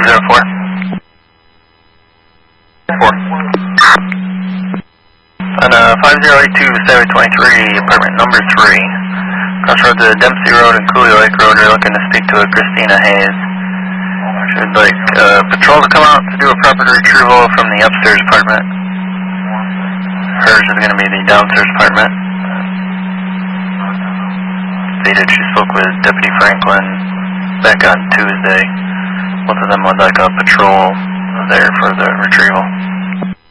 104. 4. On 5082 Highway 23, apartment number 3. Crossroads to Dempsey Road and Cooley Lake Road. You're looking to speak to a Christina Hayes. She would like patrol to come out to do a property retrieval from the upstairs apartment. Hers is going to be the downstairs apartment. Stated she spoke with Deputy Franklin back on Tuesday. Both of them would like a patrol there for the retrieval.